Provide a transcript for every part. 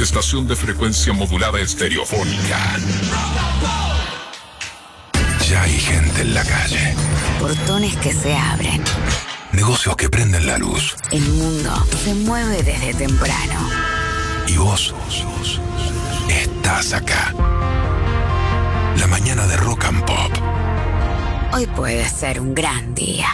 estación de frecuencia modulada estereofónica. Ya hay gente en la calle. Portones que se abren. Negocios que prenden la luz. El mundo se mueve desde temprano. Y vos estás acá. La mañana de Rock and Pop. Hoy puede ser un gran día.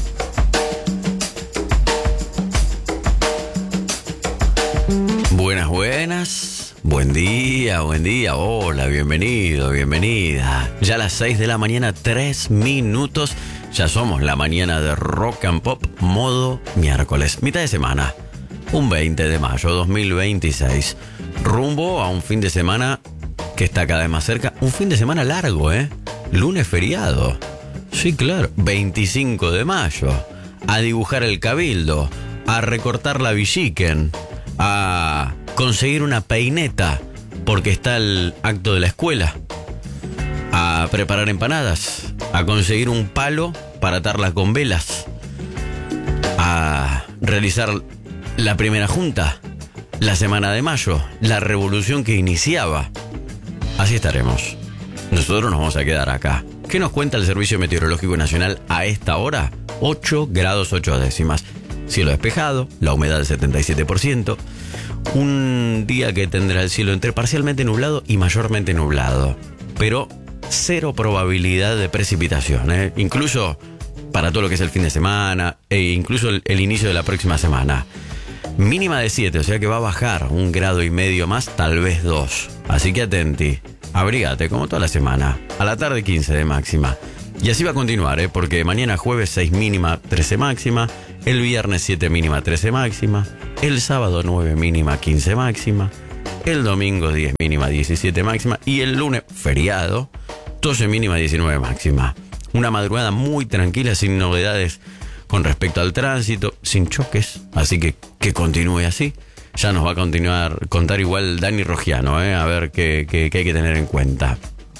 Buenas, buenas. Buen día. Hola, bienvenido, bienvenida. Ya a las 6 de la mañana, 3 minutos. Ya somos la mañana de Rock and Pop, modo miércoles. Mitad de semana. Un 20 de mayo 2026. Rumbo a un fin de semana que está cada vez más cerca. Un fin de semana largo, ¿eh? Lunes feriado. Sí, claro. 25 de mayo. A dibujar el cabildo. A recortar la villiquen. A conseguir una peineta porque está el acto de la escuela. A preparar empanadas. A conseguir un palo para atarla con velas. A realizar la primera junta. La semana de mayo. La revolución que iniciaba. Así estaremos. Nosotros nos vamos a quedar acá. ¿Qué nos cuenta el Servicio Meteorológico Nacional a esta hora? 8 grados 8 décimas. Cielo despejado, la humedad del 77%. Un día que tendrá el cielo entre parcialmente nublado y mayormente nublado. Pero cero probabilidad de precipitación, ¿eh? Incluso para todo lo que es el fin de semana e incluso el inicio de la próxima semana. Mínima de 7, o sea que va a bajar 1,5 grados más, tal vez 2. Así que atenti, abrigate como toda la semana. A la tarde 15 de máxima. Y así va a continuar, porque mañana jueves 6 mínima, 13 máxima. El viernes 7 mínima, 13 máxima. El sábado 9 mínima, 15 máxima. El domingo 10 mínima, 17 máxima. Y el lunes, feriado, 12 mínima, 19 máxima. Una madrugada muy tranquila, sin novedades con respecto al tránsito, sin choques. Así que continúe así. Ya nos va a contar igual Dani Rogiano, a ver qué hay que tener en cuenta.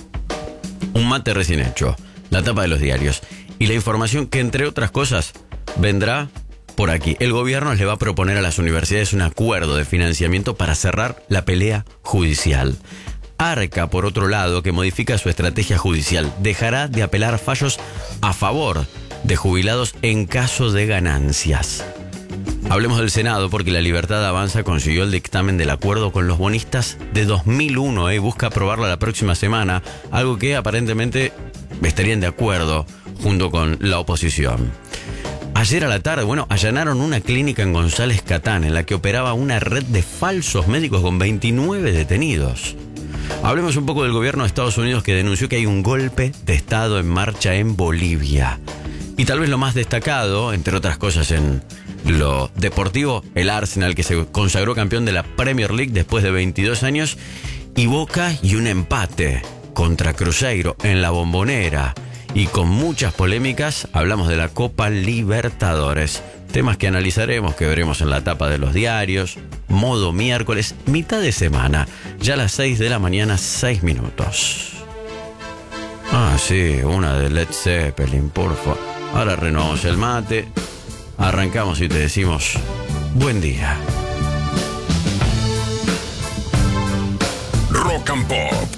Un mate recién hecho, la tapa de los diarios y la información que, entre otras cosas, vendrá por aquí. El gobierno le va a proponer a las universidades un acuerdo de financiamiento para cerrar la pelea judicial. Arca, por otro lado, que modifica su estrategia judicial, dejará de apelar fallos a favor de jubilados en caso de ganancias. Hablemos del Senado, porque La Libertad Avanza consiguió el dictamen del acuerdo con los bonistas de 2001 y busca aprobarlo la próxima semana, algo que aparentemente estarían de acuerdo junto con la oposición. Ayer a la tarde, allanaron una clínica en González Catán en la que operaba una red de falsos médicos con 29 detenidos. Hablemos un poco del gobierno de Estados Unidos, que denunció que hay un golpe de Estado en marcha en Bolivia. Y tal vez lo más destacado, entre otras cosas en lo deportivo, el Arsenal, que se consagró campeón de la Premier League después de 22 años, y Boca y un empate contra Cruzeiro en la Bombonera. Y con muchas polémicas, hablamos de la Copa Libertadores. Temas que analizaremos, que veremos en la tapa de los diarios. Modo miércoles, mitad de semana. Ya a las 6 de la mañana, 6 minutos. Ah, sí, una de Led Zeppelin, por favor. Ahora renovamos el mate. Arrancamos y te decimos buen día. Rock and Pop.